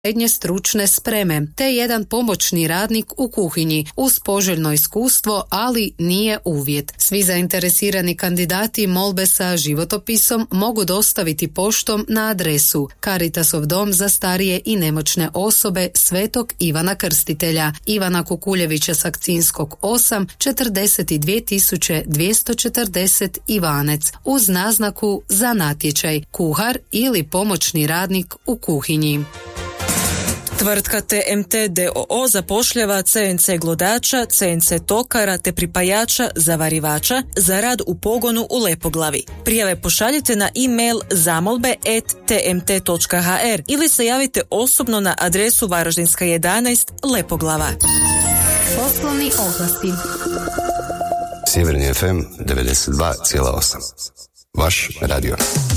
srednje stručne spreme, te jedan pomoćni radnik u kuhinji uz poželjno iskustvo, ali nije uvjet. Svi zainteresirani kandidati molbe sa životopisom mogu dostaviti poštom na adresu Caritasov dom za starije i nemoćne osobe Svetog Ivana Krstitelja, Ivana Kukuljevića Sakcinskog 8, 42.240 Ivanec, uz naznaku za natječaj kuhar ili pomoćni radnik u kuhinji. Tvrtka TMT d.o.o. zapošljava CNC glodača, CNC tokara te pripajača zavarivača za rad u pogonu u Lepoglavi. Prijave pošaljite na e-mail zamolbe@tmt.hr ili se javite osobno na adresu Varaždinska 11 Lepoglava. Poslovni oglasi. Sjeverni FM 92,8. Vaš radio.